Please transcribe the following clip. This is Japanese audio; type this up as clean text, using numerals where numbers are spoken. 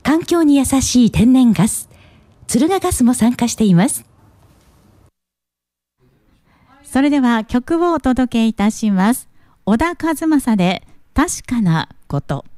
環境に優しい天然ガス、敦賀ガスも参加しています。 それでは曲をお届けいたします。小田和正で確かなこと。